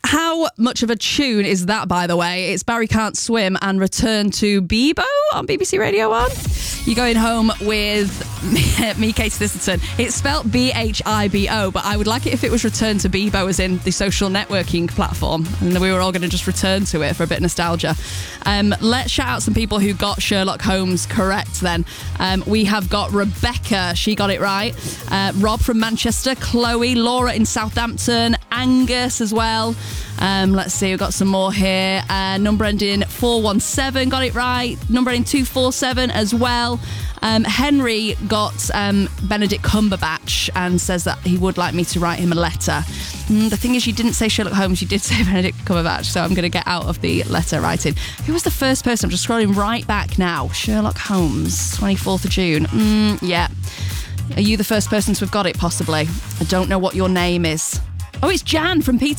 How much of a tune is that, by the way? It's Barry Can't Swim and Return to Bebo on BBC Radio 1. You're going home with me, Katie Thisterton. It's spelt Bibo, but I would like it if it was Return to Bebo, as in the social networking platform, and we were all going to just return to it for a bit of nostalgia. Let's shout out some people who got Sherlock Holmes correct then. We have got Rebecca, she got it right. Rob from Manchester, Chloe, Laura in Southampton, Angus as well. Let's see, we've got some more here. Number ending 417 got it right. Number ending 247 as well. Henry got Benedict Cumberbatch and says that he would like me to write him a letter. The thing is, you didn't say Sherlock Holmes, you did say Benedict Cumberbatch, so I'm going to get out of the letter writing. Who was the first person? I'm just scrolling right back now. Sherlock Holmes, 24th of June. Yeah. Are you the first person to have got it, possibly? I don't know what your name is. Oh, it's Jan from Peter.